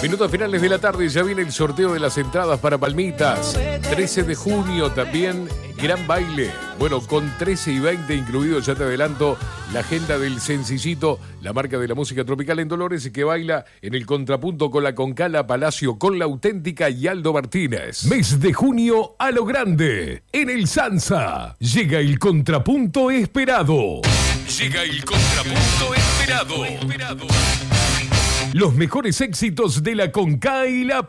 Minutos finales de la tarde, ya viene el sorteo de las entradas para Palmitas. 13 de junio también, gran baile. Bueno, con 13 y 20 incluidos, ya te adelanto, la agenda del Sencillito, la marca de la música tropical en Dolores, que baila en el contrapunto con la Concala Palacio, con la Auténtica y Aldo Martínez. Mes de junio a lo grande, en el Sansa. Llega el contrapunto esperado. Llega el contrapunto esperado. Los mejores éxitos de la Conca y la